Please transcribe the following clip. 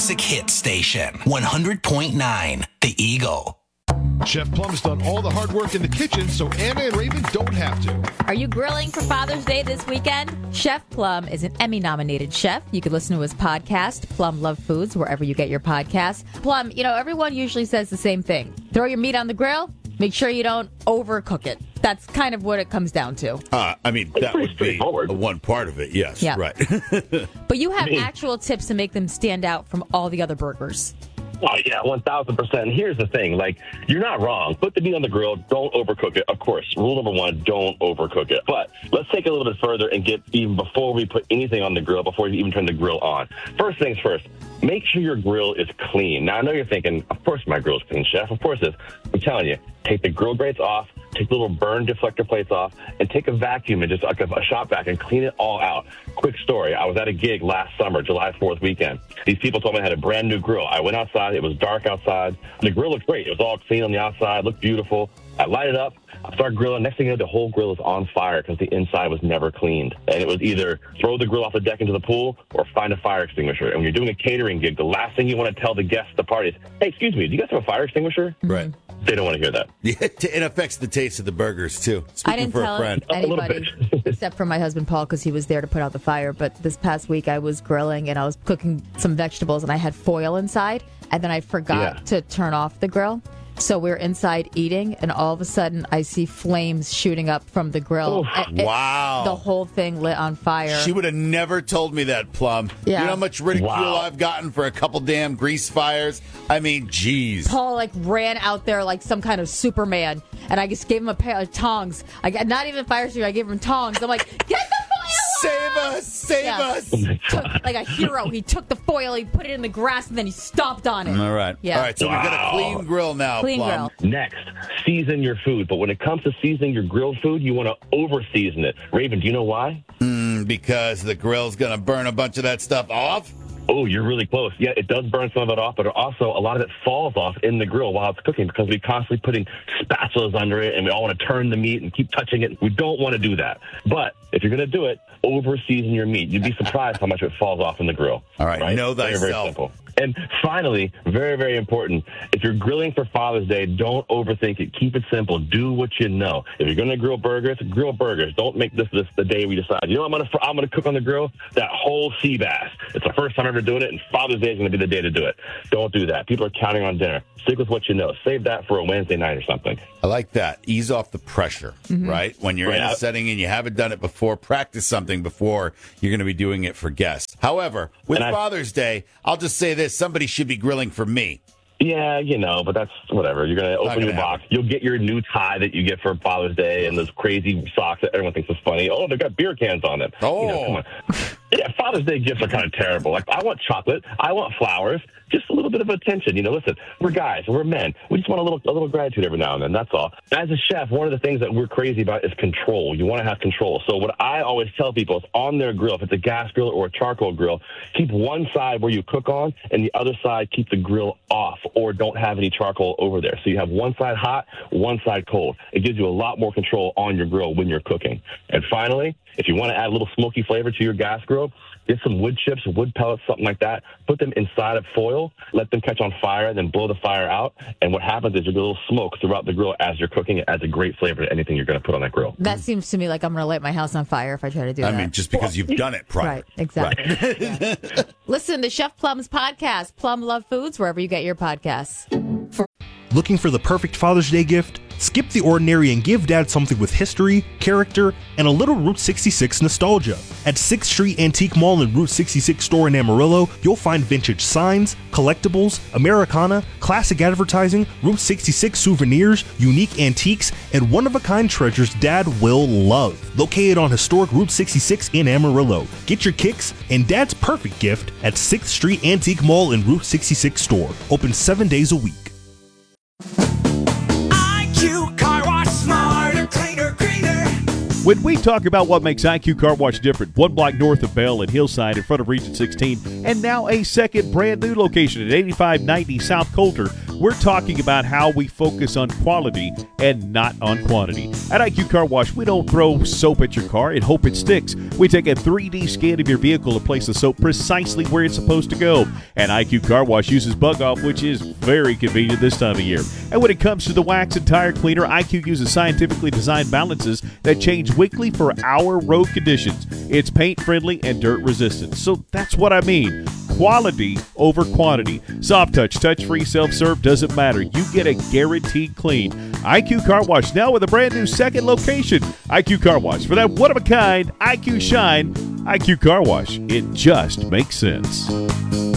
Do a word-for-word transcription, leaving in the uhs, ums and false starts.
Hit Station, one hundred point nine, The Eagle. Chef Plum's done all the hard work in the kitchen, so Anna and Raven don't have to. Are you grilling for Father's Day this weekend? Chef Plum is an Emmy-nominated chef. You can listen to his podcast, Plum Love Foods, wherever you get your podcasts. Plum, you know, everyone usually says the same thing. Throw your meat on the grill. Make sure you don't overcook it. That's kind of what it comes down to. Uh, I mean, that would be one part of it, yes. Yeah. Right. But you have actual tips to make them stand out from all the other burgers. Oh, yeah, one thousand percent. And here's the thing. Like, you're not wrong. Put the meat on the grill. Don't overcook it. Of course, rule number one, don't overcook it. But let's take it a little bit further and get even before we put anything on the grill, before you even turn the grill on. First things first, make sure your grill is clean. Now, I know you're thinking, of course my grill's clean, Chef. Of course it is. I'm telling you, take the grill grates off, take the little burn deflector plates off, and take a vacuum and just like a, a shop vac and clean it all out. Quick story. I was at a gig last summer, July fourth weekend. These people told me I had a brand new grill. I went outside. It was dark outside. The grill looked great. It was all clean on the outside, looked beautiful. I light it up. I start grilling. Next thing you know, the whole grill is on fire because the inside was never cleaned. And it was either throw the grill off the deck into the pool or find a fire extinguisher. And when you're doing a catering gig, the last thing you want to tell the guests at the party is, hey, excuse me, do you guys have a fire extinguisher? Right. They don't want to hear that. Yeah, it affects the taste of the burgers, too. Speaking I didn't for tell a friend. anybody except for my husband, Paul, because he was there to put out the fire. But this past week, I was grilling and I was cooking some vegetables and I had foil inside. And then I forgot Yeah. to turn off the grill. So we're inside eating, and all of a sudden, I see flames shooting up from the grill. It- it- Wow. the whole thing lit on fire. She would have never told me that, Plum. Yeah. You know how much ridicule Wow. I've gotten for a couple damn grease fires? I mean, geez. Paul like ran out there like some kind of Superman, and I just gave him a pair of tongs. I got not even fire extinguisher. I gave him tongs. I'm like, get the foil Save out! us! Save Yeah. us! Took, like a hero, he took the foil, he put it in the grass, and then he stomped on it. All right. Yeah. All right, so we've got a clean grill now, Clean Plum. grill. Next, season your food. But when it comes to seasoning your grilled food, you want to over-season it. Raven, do you know why? Mm, because the grill's going to burn a bunch of that stuff off? Oh, you're really close. Yeah, it does burn some of it off, but also a lot of it falls off in the grill while it's cooking because we constantly putting spatulas under it and we all want to turn the meat and keep touching it. We don't want to do that. But if you're going to do it, over-season your meat. You'd be surprised how much it falls off in the grill. All right, know Very, very thyself. simple. And finally, very, very important, if you're grilling for Father's Day, don't overthink it. Keep it simple. Do what you know. If you're going to grill burgers, grill burgers. Don't make this, this the day we decide, you know, I'm going to I'm going to cook on the grill that whole sea bass. It's the first time ever doing it, and Father's Day is going to be the day to do it. Don't do that. People are counting on dinner. Stick with what you know. Save that for a Wednesday night or something. I like that. Ease off the pressure, right? When you're Right. in a setting and you haven't done it before, practice something before you're going to be doing it for guests. However, with And I- Father's Day, I'll just say this. Somebody should be grilling for me. Yeah, you know, but that's whatever. You're going to open gonna your box. happen. You'll get your new tie that you get for Father's Day and those crazy socks that everyone thinks is funny. Oh, they've got beer cans on them. Oh. You know, come on. Yeah, Father's Day gifts are kind of terrible. Like, I want chocolate. I want flowers. Just a little bit of attention. You know, listen, we're guys. We're men. We just want a little a little gratitude every now and then. That's all. As a chef, one of the things that we're crazy about is control. You want to have control. So what I always tell people is on their grill, if it's a gas grill or a charcoal grill, keep one side where you cook on and the other side keep the grill off or don't have any charcoal over there. So you have one side hot, one side cold. It gives you a lot more control on your grill when you're cooking. And finally, if you want to add a little smoky flavor to your gas grill, get some wood chips, wood pellets, something like that. Put them inside of foil, let them catch on fire, then blow the fire out. And what happens is you get a little smoke throughout the grill as you're cooking. It adds a great flavor to anything you're going to put on that grill. That seems to me like I'm going to light my house on fire if I try to do I that. mean, just because you've done it prior. Right, exactly. Yeah. Listen to Chef Plum's podcast, Plum Love Foods, wherever you get your podcasts. Looking for the perfect Father's Day gift? Skip the ordinary and give Dad something with history, character, and a little Route sixty-six nostalgia. At sixth Street Antique Mall and Route sixty-six store in Amarillo, you'll find vintage signs, collectibles, Americana, classic advertising, Route sixty-six souvenirs, unique antiques, and one-of-a-kind treasures Dad will love. Located on historic Route sixty-six in Amarillo. Get your kicks and Dad's perfect gift at sixth Street Antique Mall and Route sixty-six store. Open seven days a week. I Q Car Wash, smarter, cleaner, greener. When we talk about what makes I Q Car Wash different, one block north of Bell and Hillside in front of Region sixteen, and now a second brand new location at eighty-five ninety South Coulter, We're talking about how we focus on quality and not on quantity. At I Q Car Wash, we don't throw soap at your car and hope it sticks. We take a three D scan of your vehicle and place the soap precisely where it's supposed to go. And I Q Car Wash uses Bug Off, which is very convenient this time of year. And when it comes to the wax and tire cleaner, I Q uses scientifically designed balances that change weekly for our road conditions. It's paint friendly and dirt resistant. So that's what I mean. Quality over quantity. Soft touch, touch free, self serve, doesn't matter. You get a guaranteed clean. I Q Car Wash now with a brand new second location. I Q Car Wash for that one of a kind I Q shine. I Q Car Wash. It just makes sense.